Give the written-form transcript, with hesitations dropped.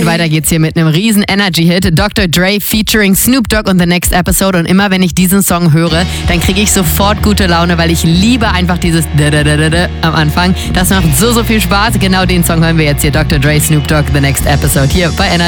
weiter geht's hier mit einem riesen Energy-Hit. Dr. Dre featuring Snoop Dogg und The Next Episode. Und immer wenn ich diesen Song höre, dann kriege ich sofort gute Laune, weil ich liebe einfach dieses am Anfang. Das macht so viel Spaß. Genau den Song hören wir jetzt hier. Dr. Dre, Snoop Dogg, The Next Episode hier bei Energy.